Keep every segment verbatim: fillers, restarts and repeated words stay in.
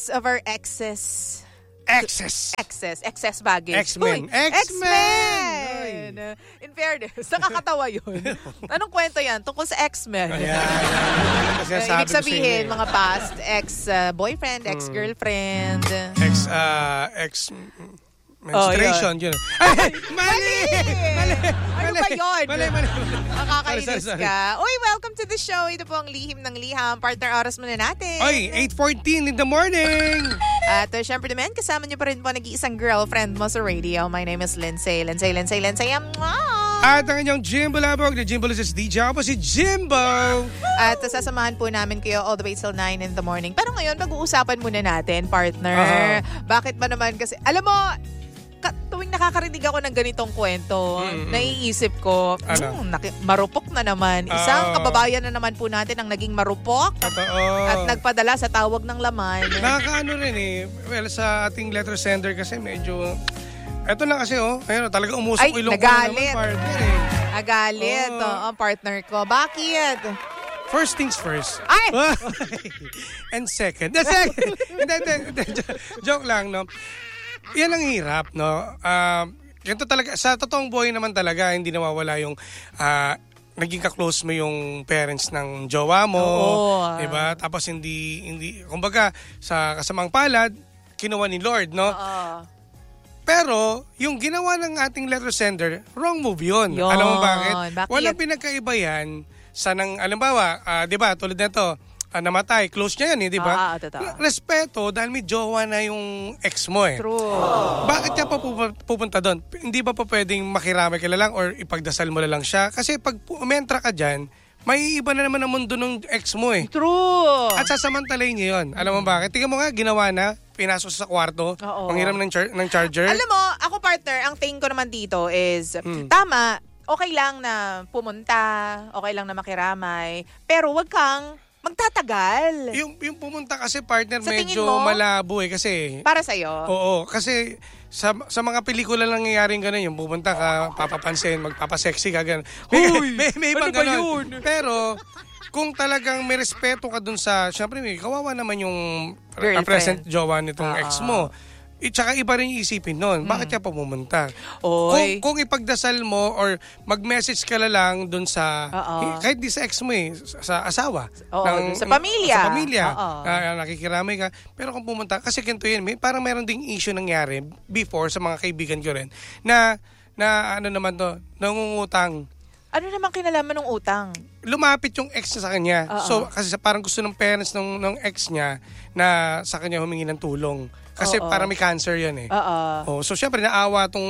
thoughts of our exes. Excess. Excess. Excess baggage. X-Men. Uy, X-Men! X-Men! In fairness, nakakatawa yun. Anong kwento yan? Tungkol sa X-Men. Ayan. Kasi Uh, sabi ibig ko sa sabihin, inyo, mga past ex-boyfriend, ex-girlfriend. Ex, uh, ex, menstruation, yun. Ay, mali! Mali! Ano ba yun? Mali, mali. Makakainis Sorry, sorry, sorry. ka. Uy, welcome to the show. Ito po ang Lihim ng Liham. Partner, oras muna natin. Oy, eight fourteen in the morning! At uh, syempre naman, kasama niyo pa rin po nag-iisang girlfriend mo sa radio. My name is Lindsay. Lindsay, Lindsay, Lindsay. Mwah! At ang inyong Jimbo Labog, na Jimbo Lucis D J, ako po si Jimbo! At uh, sasamahan po namin kayo all the way till nine in the morning. Pero ngayon, pag-uusapan muna natin, partner. Uh-huh. Bakit ba naman kasi, alam mo, ka- tuwing nakakarinig ako ng ganitong kwento, Mm-mm. naiisip ko, Ano? hmm, naki- marupok na naman. Isang Oo. kababayan na naman po natin ang naging marupok Totoo. at nagpadala sa tawag ng laman. Nakakaano rin eh. Well, sa ating letter sender kasi medyo... Eto na kasi oh. Ayun, talaga umusok Ay, ilong ko na nagalit. naman, partner eh. Agalit, Oo. oh, ang partner ko. Bakit? First things first. Ay! And second. The second. Hindi, hindi, hindi. Joke lang, no? Yan ang hirap, no? Um, ganito talaga. Sa totoong buhay naman talaga, hindi nawawala yung... ah, naging ka-close mo yung parents ng jowa mo, Oo. 'di ba? Tapos hindi hindi kumbaga sa kasamang palad kinuha ni Lord, no? Oo. Pero yung ginawa ng ating letter sender, wrong move 'yun. Yun. Alam mo bakit? Bakit? Walang pinagkaiba yan sa nang alimbawa, ah, 'di ba? Tulad nito, ah, namatay, close niya yan, eh, 'di ba? Ah, totoo. Respeto dahil may jowa na yung ex mo eh. True. Bakit ka pa pupu- pupunta doon? Hindi ba pa pwedeng makiramay ka na lang or ipagdasal mo na lang siya? Kasi pag umentra ka dyan, may iba na naman ang mundo ng ex mo eh. True. At sasamantalayin niyo yun. Alam mo bakit? Tingnan mo nga, ginawa na, pinasok sa kwarto, Oo. panghiram ng, char- ng charger. Alam mo, ako partner, ang tingin ko naman dito is, Hmm. tama, okay lang na pumunta, okay lang na makiramay, pero wag kang magtatagal. Yung, yung pumunta kasi partner Sa tingin medyo mo? malabo eh kasi... Para sa'yo. Oo, kasi sa sa mga pelikula lang nangyayaring gano'n, yung pumunta ka, papapansin, magpapasexy ka, gano'n. May, Uy, may, may ibang ano ba gano'n. yun? Pero, kung talagang may respeto ka dun sa, syempre may kawawa naman yung Girlfriend. present jowa nitong Ah. ex mo. At saka iba rin yung isipin nun. Bakit ka pa pumunta? Oy. Kung, kung ipagdasal mo or mag-message ka na lang dun sa, Oo. kahit di sa ex mo eh, sa asawa. Oo, sa pamilya. Sa pamilya. Oo. Ah, nakikiramay ka. Pero kung pumunta, kasi ganito yun, may, parang meron ding issue nangyari before sa mga kaibigan ko rin, na, na ano naman to, nangungutang. Ano naman kinalaman ng utang? Lumapit yung ex niya sa kanya. Oo. So, kasi sa- parang gusto ng parents ng, ng ex niya na sa kanya humingi ng tulong. Kasi Oo. parang may cancer yan eh. Oo. Oh, so, syempre, naawa tong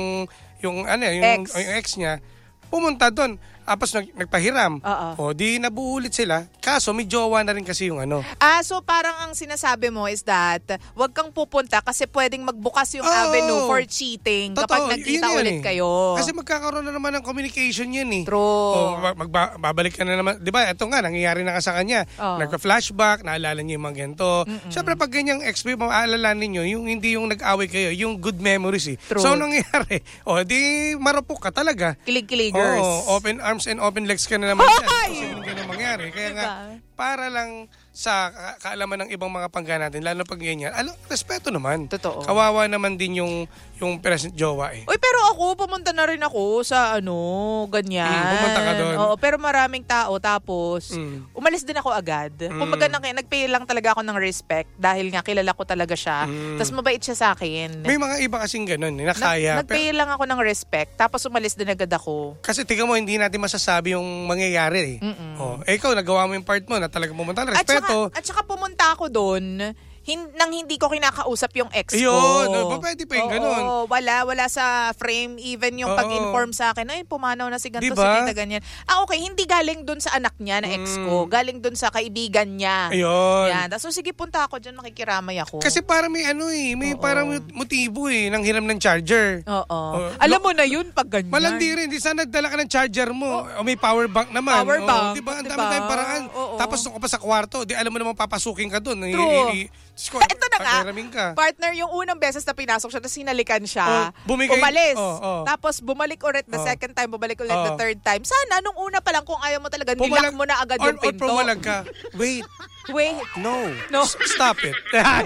yung, ano, yung, Ex. yung ex niya. Pumunta doon. Tapos nag, nagpahiram. Oo. O, di nabuulit sila. Kaso, may jowa na rin kasi yung ano. Ah, so parang ang sinasabi mo is that wag kang pupunta kasi pwedeng magbukas yung Oo. avenue for cheating kapag Totoo, nagkita yun yan ulit eh. kayo. Kasi magkakaroon na naman ng communication yan eh. True. O, mag- magba- babalik ka na naman. Di ba, ito nga, nangyayari na ka sa kanya. Oo. Nagka-flashback, naalala niyo yung mga ganito. Siyempre, pag ganyang ex, maaalala ninyo, yung hindi yung nag-away kayo, yung good memories eh. True. So, anong nangyayari? O, di marupok ka talaga. Kilig-kiligers. Oo, open arms and open legs ka na naman dyan. Hoy! Kasi yung ganun mangyari. Kaya Diba? nga, para lang sa ka- kaalaman ng ibang mga pangga natin, lalo pag ganyan, alam, respeto naman. Totoo. Kawawa naman din yung yung present jowa eh. Uy, pero ako, pumunta na rin ako sa ano, ganyan. Mm, pumunta ka doon. Oo, pero maraming tao. Tapos, Mm. umalis din ako agad. Kumbaga, nag- nagpay lang talaga ako ng respect dahil nga kilala ko talaga siya. Mm. Tapos mabait siya sa akin. May mga iba kasing ganun, eh, na kaya. Nag- nagpay lang ako ng respect. Tapos umalis din agad ako. Kasi tingnan mo, hindi natin masasabi yung mangyayari eh. Mm-mm. Oh, eh, ikaw, nagawa mo yung part mo na talagang pumunta. At saka, Respeto. at saka pumunta ako doon hin- nang hindi ko kinakausap yung ex ko. Yun, oh, pwede pa yung Oo, ganun. wala, wala sa frame. Even yung Oo. pag-inform sa akin, ay, pumanaw na si ganito, Diba? si Tita, ganyan. Ah, okay, hindi galing doon sa anak niya na ex ko. Galing doon sa kaibigan niya. Mm. Ayun. Yan. So, sige, punta ako dyan, makikiramay ako. Kasi parang may ano eh, may Oo. parang motibo eh, ng hiram ng charger. Oo. Oh, Alam lo- mo na yun pag ganyan. Malandi rin, di sana nagdala ka ng charger mo. O may power bank naman. Power Oo, bank, Di ba? Ang diba? dami-dami paraan. Oo. Tapos nung ka pa sa kwarto, di alam mo naman papasukin ka doon. True. Ito na nga, Pagkaraming ka. partner, yung unang beses na pinasok siya, tapos sinalikan siya, Oh, bumigay- umalis. oh, oh. Tapos bumalik ulit the Oh. second time, bumalik ulit the Oh. third time. Sana, nung una pa lang, kung ayaw mo talaga, nilak Pumalag- mo na agad or, yung or pinto. pumalag ka. Wait, Wait. No. No. S- Stop it.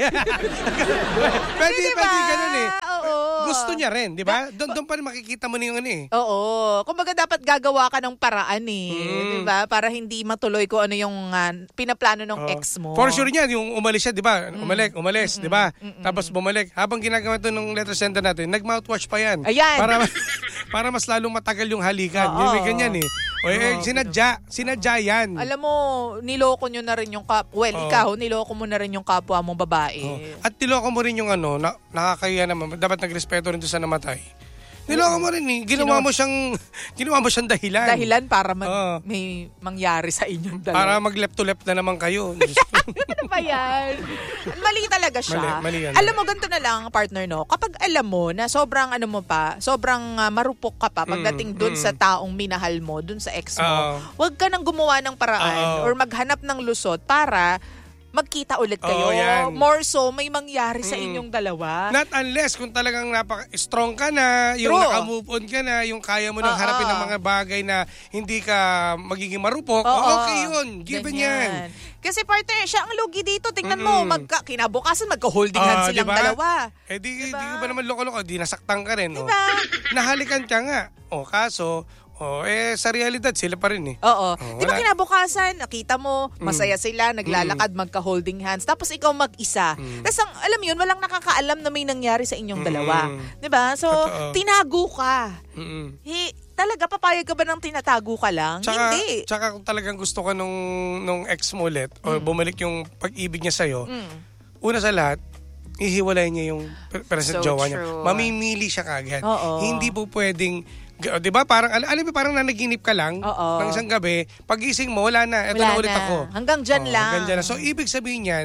pwede, Diba? pwede ganun eh. Oo. Gusto niya rin, di ba? Doon doon pa rin makikita mo na yung ano eh. Oo. Kumbaga dapat gagawa ka ng paraan eh. Mm. Di ba? Para hindi matuloy ko ano yung uh, pinaplano ng Oh. ex mo. For sure niya, yung umalis siya, di ba? Umalik, umalis, di ba? Tapos bumalik. Habang ginagawa ito ng letter sender natin, nag-mouthwash pa yan. Ayan. Para, para mas lalong matagal yung halikan. Oo. Yung may ganyan eh. O eh, sinadya. Sinadya yan. Alam mo, niloko nyo na rin yung kap... Well, Oo. ikaw, niloko mo na rin yung kapwa mong babae. Oh. At niloko mo rin yung ano, na, nakakaya naman, dapat nagrespeto rin doon sa namatay. Niloko mo rin eh. Ginawa Sino? mo siyang, ginawa mo siyang dahilan. Dahilan para mag, Oo. may mangyari sa inyong dalawa. Para mag-left to left na naman kayo. Ano ba yan? Mali talaga siya. Mali, mali yan. Alam mo, ganito na lang, partner, no? Kapag alam mo na sobrang ano mo pa, sobrang uh, marupok ka pa pagdating dun mm. sa taong minahal mo, dun sa ex mo, Oo. huwag ka nang gumawa ng paraan Oo. or maghanap ng lusot para magkita ulit kayo. Oo, yan. More so, may mangyari sa Mm. inyong dalawa. Not unless kung talagang napaka-strong ka na, yung True. naka-move on ka na, yung kaya mo nang Oo. harapin ng mga bagay na hindi ka magiging marupok, Oo. okay yun. Given Ganyan. yan. Kasi partner, siya ang lugi dito. Tingnan mo, Mm-mm. magka, kinabukasan, magka-holding Ah, hands silang diba? dalawa. Eh di, Diba? di ko ba naman loko-loko, di nasaktan ka rin. Diba? Oh. Nahalikan ka nga. O kaso, oh, eh sa realidad sila pa rin eh. Oo. Oh, Di ba wala. kinabukasan, nakita mo, masaya sila, naglalakad, magka-holding hands, tapos ikaw mag-isa. Tapos ang, alam mo yun, walang nakakaalam na may nangyari sa inyong dalawa. Di ba? So, Totoo. tinago ka. Mm-mm. Hey, talaga, papayag ka ba ng tinatago ka lang? Tsaka, Hindi. tsaka kung talagang gusto ka nung, nung ex mo ulit, o bumalik yung pag-ibig niya sa'yo, Mm. una sa lahat, ihiwalay niya yung pre- present So jowa niya. true. Mamimili siya kagad. Oo. Hindi po pwedeng, g- di ba parang, al- alam mo parang nanaginip ka lang Oo. ng isang gabi, pagising mo, wala na, eto Wala na ulit na. ako. Hanggang dyan Oo, lang. hanggang dyan lang. So, ibig sabihin yan,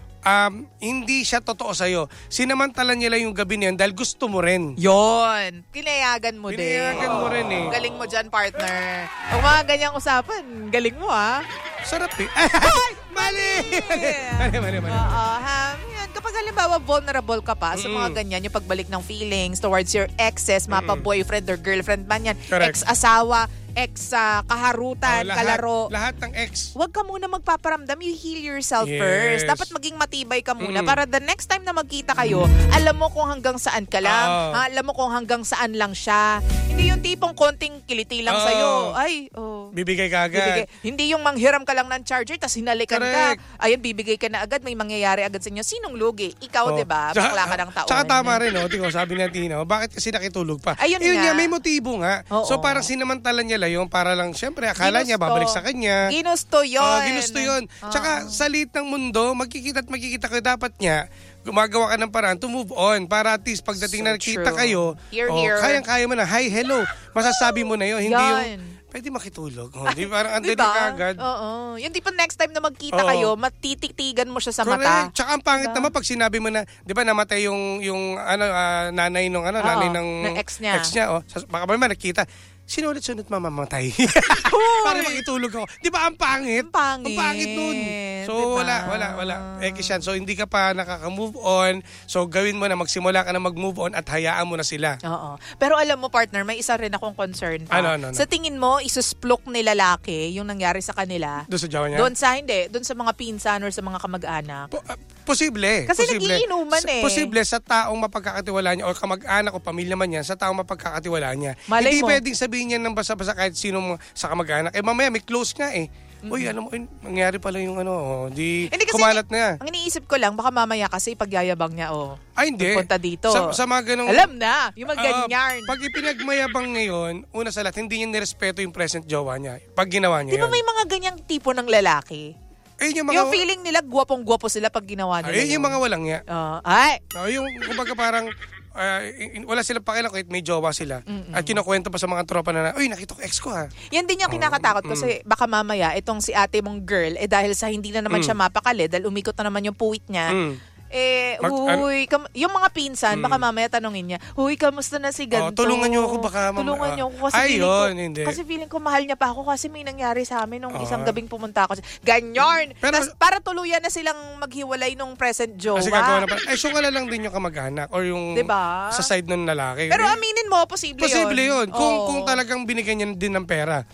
um, hindi siya totoo sa'yo. Sinamantalan niya lang yung gabi niyan dahil gusto mo rin. Yon. Pinayagan mo din. Pinayagan mo rin eh. Galing mo dyan, partner. Kung mga ganyang usapan, galing mo ah. Sarap eh. Ay, mali! mali, mali, mali. Oo, ha? Yan. Kapag halimbawa vulnerable ka pa sa mga ganyan, yung pagbalik ng feelings towards your exes, mapa boyfriend or girlfriend man yan, Correct. ex-asawa, ex-kaharutan, Oh, lahat, kalaro. Lahat ng ex. Huwag ka muna magpaparamdam. You heal yourself Yes. first. Dapat maging matibay ka muna Mm. para the next time na magkita kayo, alam mo kung hanggang saan ka lang. Oo. Ha? Alam mo kung hanggang saan lang siya. Hindi yung tipong konting kiliti lang Oo. sa'yo. Ay, oh. Bibigay ka agad. Bibigay. Hindi yung manghiram ka lang ng charger tapos hinalikan Correct. ka. Ayun, bibigay ka na agad. May mangyayari agad sa inyo. Sinong lugi? Ikaw, Oh. di ba? Tsaka- Bakla ka ng taon. Tsaka tama rin, oh. Tingnan, sabi natin, oh, bakit kasi nakitulog pa? Ayun Yun nga. nga, may motibo nga. Oo. So parang sinamantalan niya lang yung para lang, syempre, akala niya Ginusto. babalik sa kanya. Ginusto yun. Oh, ginusto yun. Tsaka sa liit ng mundo, magkikita at magkikita kayo, dapat niya, gumagawa ka ng paraan to move on para at least pagdating So na nakita true. kayo, Here, oh, here. kayang-kaya mo na, hi, hello. Masasabi mo na yun. Hindi Yan. yung, pwede makitulog. Oh, di parang andun Diba? ka agad. Oo. Yung di pa next time na magkita Oo. kayo, matitiktigan mo siya sa mata. Correct. Tsaka ang pangit Diba? naman pag sinabi mo na, 'di ba namatay yung yung ano ah, nanay nung ano, Oo, nanay ng, ng ex niya. Ex niya, oh. Sa- Baka ba naman nakita, sinulit-sunod mamamatay. Para makitulog ako. 'Di ba ang pangit? Ang pangit. Ang pangit nun. So Diba? wala, wala, wala. Ekis yan. So hindi ka pa nakaka-move on. So gawin mo na, magsimula ka na mag-move on at hayaan mo na sila. Oo. Pero alam mo, partner, may isa rin akong concern pa. Ano, ano, ano? Sa tingin mo, isusplok ni lalaki yung nangyari sa kanila? Doon sa jawa niya? Doon sa, hindi. Doon sa mga pinsan or sa mga kamag-anak? Po- ah, posible. Kasi posible. nagiinuman Sa- eh. Posible sa taong mapagkakatiwalaan niya o kamag-anak o pamilya man yan, sa taong mapagkakatiwalaan niya. Malay Hindi mo. pwedeng sabihin niya ng basa-basa kahit sino mo sa kamag-anak. Eh mamaya may close nga eh. Uy, ano mo, eh, nangyari pala yung ano, oh, di Hindi kasi, kumalat na. ang iniisip ko lang, baka mamaya kasi pagyayabang niya, oh. Ay, hindi. Punta dito. Sa, sa mga ganong... Alam na, yung mga Ah, ganyan. pag ipinagmayabang ngayon, una sa lahat, hindi niya nirespeto yung present jowa niya. Pag ginawa niya Di ba yun. may mga ganyang tipo ng lalaki? Ayun yung mga... Yung feeling nila, guwapong-guwapo sila pag ginawa nila Ayun yung mga walang niya. Uh, ay, Oh, yung kumbaga parang ah, in- wala silang pakialam kahit may jowa sila. At kinukwento pa sa mga tropa na, uy, nakita ko ex ko ha. yan din yung kinakatakot kasi baka mamaya itong si ate mong girl, eh dahil sa hindi na naman siya mapakali, dahil umikot na naman yung puwit niya, Mm. eh, Mag- huy, kam- yung mga pinsan, baka mamaya tanongin niya, huy, kamusta na si ganito? Oh, tulungan niyo ako, baka mam- Tulungan niyo ako kasi Ay, feeling ko, yun, hindi. kasi feeling ko mahal niya pa ako kasi may nangyari sa amin nung Oo. isang gabing pumunta ako. Ganyan! Pero- Tas para tuluyan na silang maghiwalay nung present jowa. Kasi gagawa na pa. Eh, sungala lang din yung kamag-anak or yung Diba? sa side ng lalaki. Pero Eh, aminin mo, posible, posible yun. Kung, Oo. kung talagang binigyan niya din ng pera.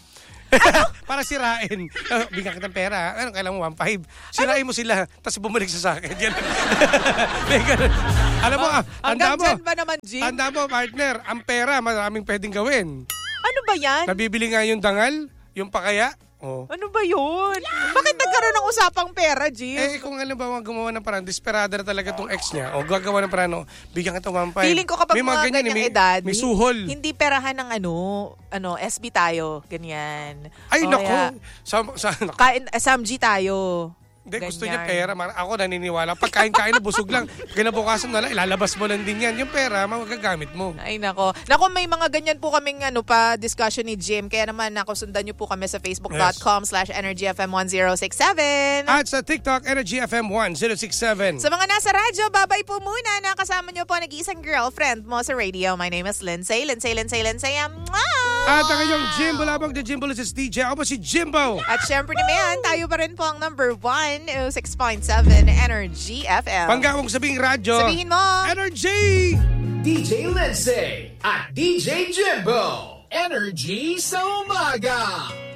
Para sirain. Uh, bigyan kitang pera. Ano, kailangan mo one five. Sirain mo sila, tapos bumalik sa sakit. Ganun. Ganun. Alam mo, ah, tanda Hanggang mo. dyan ba naman, Jim? Tanda mo, partner, ang pera, maraming pwedeng gawin. Ano ba yan? Nabibili nga yung dangal, yung pakaya. Oh. Ano ba yun? Bakit nagkaroon ng usapang pera, Jim? Eh, kung alam ba, gumawa ng parang, desperada na talaga tong ex niya, o gagawa ng parang, no, bigyan ka ito one five. Feeling ko kapag may mga, ganyan, ganyang may, edad, may suhol. Hindi perahan ng ano, ano, S B tayo, ganyan. Ay, O nako. kaya, Sa, sa, Kain, uh, Samji tayo. Hindi, gusto Ganyan. niya pera. Mar- Ako naniniwala. Pagkain-kain na busog lang. Kinabukasan na lang, ilalabas mo lang din yan. Yung pera, magagamit mo. Ay, nako. Nako, may mga ganyan po kaming ano pa, discussion ni Jim. Kaya naman, nako, sundan niyo po kami sa facebook.com slash energyfm1067. At sa TikTok, Energy F M one oh six seven. Sa mga nasa radyo, babay po muna. Nakasama niyo po nag-iisang girlfriend mo sa radio. My name is Lindsay. Lindsay, Lindsay, Lindsay. Mwah! At ang inyong Jimbo Labog na Jimbo Lucis D J. Ako po si Jimbo. At syempre naman, tayo pa rin po ang number one, oh six point seven Energy F M. Panggawang sabing radyo. Sabihin mo. Energy! D J Lindsay at D J Jimbo. Energy sa umaga.